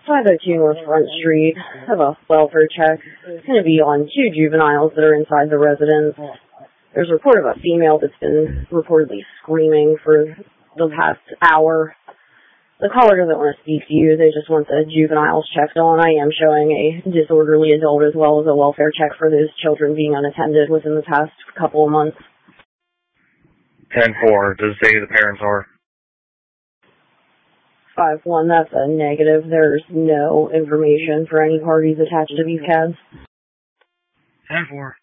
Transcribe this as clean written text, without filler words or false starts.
502 North Front Street. I have a welfare check. It's going to be on 2 juveniles that are inside the residence. There's a report of a female that's been reportedly screaming for the past hour. The caller doesn't want to speak to you. They just want the juveniles checked on. I am showing a disorderly adult as well as a welfare check for those children being unattended within the past couple of months. 10-4. Does it say who the parents are? 5-1. That's a negative. There's no information for any parties attached to these cabs. 10-4.